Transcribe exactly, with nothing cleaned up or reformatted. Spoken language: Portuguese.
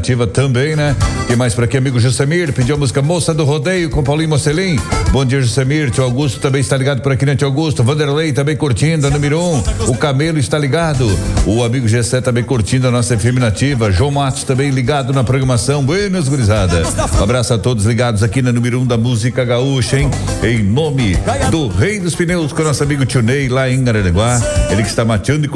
Nativa também, né? Quem mais por aqui? Amigo Jussamir, pediu a música Moça do Rodeio com Paulinho Mocelin. Bom dia, Jussamir. Tio Augusto também está ligado por aqui, né, Tio Augusto? Vanderlei também curtindo a número um. O Camelo está ligado. O amigo Gessé também curtindo a nossa F M Nativa. João Matos também ligado na programação. Buenas, gurizada. Um abraço a todos ligados aqui na número um da música gaúcha, hein? Em nome do Rei dos Pneus, com o nosso amigo Tio Ney lá em Araranguá. Ele que está mateando e